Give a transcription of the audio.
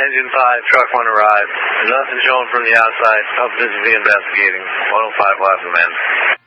Engine 5, truck 1 arrived. Nothing shown from the outside. Up visit investigating. 105 left, man.